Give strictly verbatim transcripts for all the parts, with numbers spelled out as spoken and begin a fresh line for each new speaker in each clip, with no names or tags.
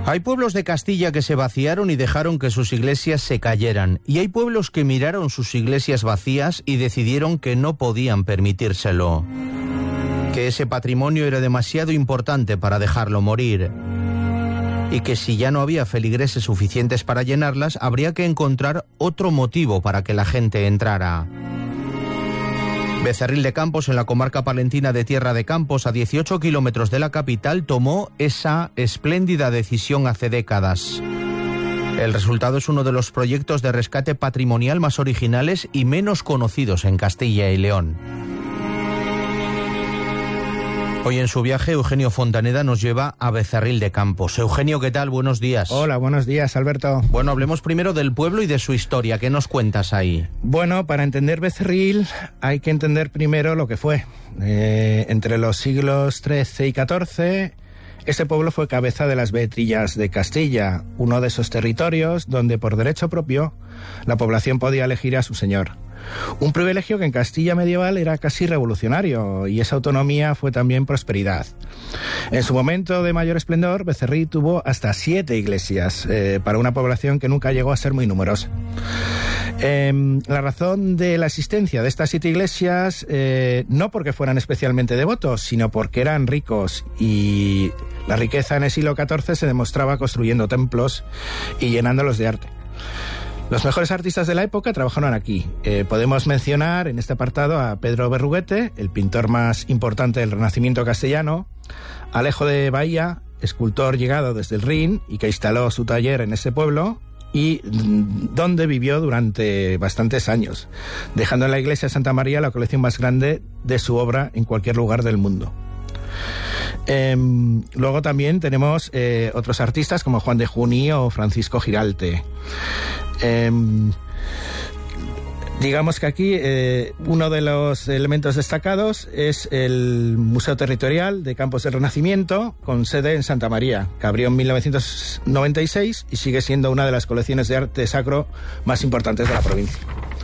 Hay pueblos de Castilla que se vaciaron y dejaron que sus iglesias se cayeran, y hay pueblos que miraron sus iglesias vacías y decidieron que no podían permitírselo, que ese patrimonio era demasiado importante para dejarlo morir, y que si ya no había feligreses suficientes para llenarlas, habría que encontrar otro motivo para que la gente entrara. Becerril de Campos, en la comarca palentina de Tierra de Campos, a dieciocho kilómetros de la capital, tomó esa espléndida decisión hace décadas. El resultado es uno de los proyectos de rescate patrimonial más originales y menos conocidos en Castilla y León. Hoy en su viaje, Eugenio Fontaneda nos lleva a Becerril de Campos. Eugenio, ¿qué tal? Buenos días.
Hola, buenos días, Alberto.
Bueno, hablemos primero del pueblo y de su historia. ¿Qué nos cuentas ahí?
Bueno, para entender Becerril hay que entender primero lo que fue. Eh, entre los siglos trece y catorce, este pueblo fue cabeza de las Vetrillas de Castilla, uno de esos territorios donde por derecho propio la población podía elegir a su señor. Un privilegio que en Castilla medieval era casi revolucionario, y esa autonomía fue también prosperidad. En su momento de mayor esplendor, Becerril tuvo hasta siete iglesias, eh, para una población que nunca llegó a ser muy numerosa. Eh, la razón de la existencia de estas siete iglesias, eh, no porque fueran especialmente devotos, sino porque eran ricos, y la riqueza en el siglo catorce se demostraba construyendo templos y llenándolos de arte. Los mejores artistas de la época trabajaron aquí. Eh, podemos mencionar en este apartado a Pedro Berruguete, el pintor más importante del Renacimiento castellano, Alejo de Bahía, escultor llegado desde el Rin y que instaló su taller en ese pueblo, y donde vivió durante bastantes años, dejando en la iglesia de Santa María la colección más grande de su obra en cualquier lugar del mundo. Eh, luego también tenemos eh, otros artistas como Juan de Juní o Francisco Giralte. Eh, digamos que aquí eh, uno de los elementos destacados es el Museo Territorial de Campos del Renacimiento, con sede en Santa María, que abrió en mil novecientos noventa y seis y sigue siendo una de las colecciones de arte sacro más importantes de la provincia.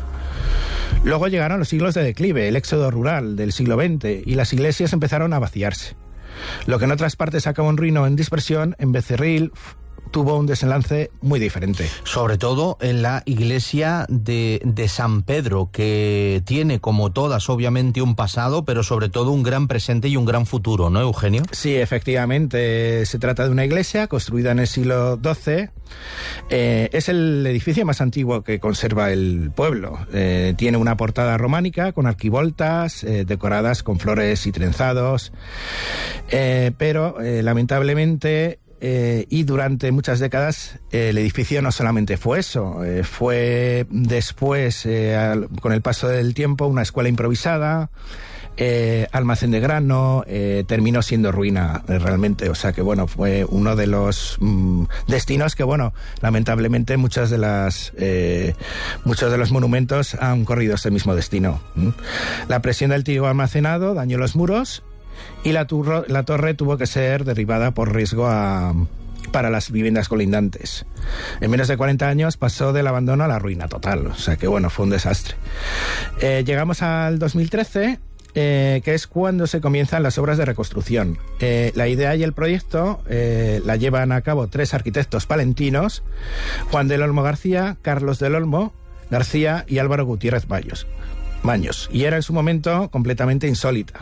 Luego llegaron los siglos de declive, el éxodo rural del siglo veinte, y las iglesias empezaron a vaciarse. Lo que en otras partes acabó en ruina o en dispersión, en Becerril tuvo un desenlace muy diferente.
Sobre todo en la iglesia de, de San Pedro, que tiene, como todas, obviamente un pasado, pero sobre todo un gran presente y un gran futuro, ¿no, Eugenio?
Sí, efectivamente. Se trata de una iglesia construida en el siglo doce. Eh, es el edificio más antiguo que conserva el pueblo. Eh, tiene una portada románica con arquivoltas, eh, decoradas con flores y trenzados. Eh, pero, eh, lamentablemente, Eh, y durante muchas décadas eh, el edificio no solamente fue eso, eh, fue después, eh, al, con el paso del tiempo, una escuela improvisada, eh, almacén de grano, eh, terminó siendo ruina eh, realmente. O sea que bueno, fue uno de los mm, destinos que bueno, lamentablemente muchas de las eh, muchos de los monumentos han corrido ese mismo destino. ¿Mm? La presión del trigo almacenado dañó los muros, y la, turro, la torre tuvo que ser derribada por riesgo a, para las viviendas colindantes. En menos de cuarenta años pasó del abandono a la ruina total, o sea que bueno, fue un desastre. Eh, llegamos al dos mil trece, eh, que es cuando se comienzan las obras de reconstrucción. Eh, la idea y el proyecto eh, la llevan a cabo tres arquitectos palentinos: Juan del Olmo García, Carlos del Olmo García y Álvaro Gutiérrez Baños, Baños, y era en su momento completamente insólita.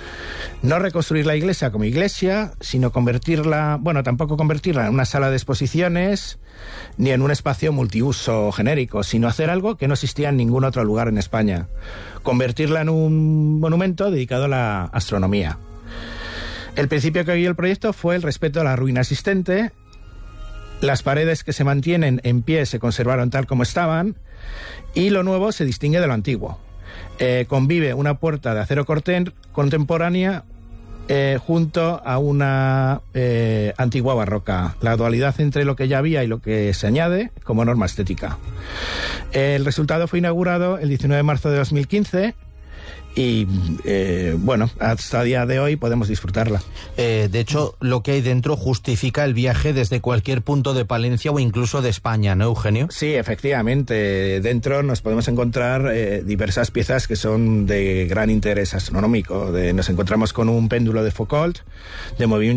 No reconstruir la iglesia como iglesia, sino convertirla, bueno, tampoco convertirla en una sala de exposiciones ni en un espacio multiuso genérico, sino hacer algo que no existía en ningún otro lugar en España: convertirla en un monumento dedicado a la astronomía. El principio que guió el proyecto fue el respeto a la ruina existente. Las paredes que se mantienen en pie se conservaron tal como estaban, y lo nuevo se distingue de lo antiguo. Eh, convive una puerta de acero corten, contemporánea eh, junto a una eh, antigua barroca. La dualidad entre lo que ya había y lo que se añade como norma estética. El resultado fue inaugurado el diecinueve de marzo de dos mil quince y, eh, bueno, hasta el día de hoy podemos disfrutarla.
Eh, de hecho, lo que hay dentro justifica el viaje desde cualquier punto de Palencia o incluso de España, ¿no, Eugenio?
Sí, efectivamente. Dentro nos podemos encontrar eh, diversas piezas que son de gran interés astronómico. De, nos encontramos con un péndulo de Foucault de movimiento